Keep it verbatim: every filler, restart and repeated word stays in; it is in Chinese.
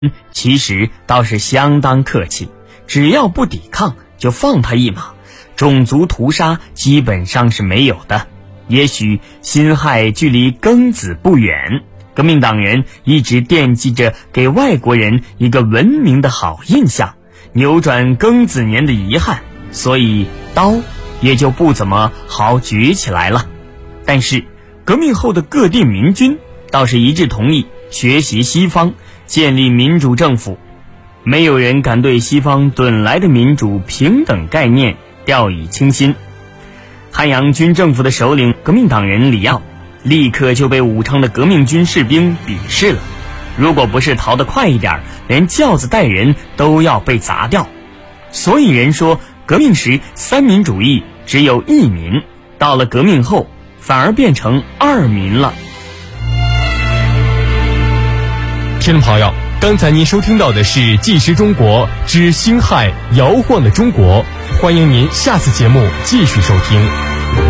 其实倒是相当客气，只要不抵抗就放他一马，种族屠杀基本上是没有的。也许辛亥距离庚子不远，革命党人一直惦记着给外国人一个文明的好印象，扭转庚子年的遗憾，所以刀也就不怎么好举起来了。但是革命后的各地民军倒是一致同意学习西方，建立民主政府。没有人敢对西方趸来的民主平等概念掉以轻心。汉阳军政府的首领革命党人李耀立刻就被武昌的革命军士兵鄙视了，如果不是逃得快一点，连轿子带人都要被砸掉。所以人说革命时三民主义只有一民，到了革命后反而变成二民了。 听众朋友，刚才您收听到的是《纪实中国之辛亥摇晃的中国》，欢迎您下次节目继续收听。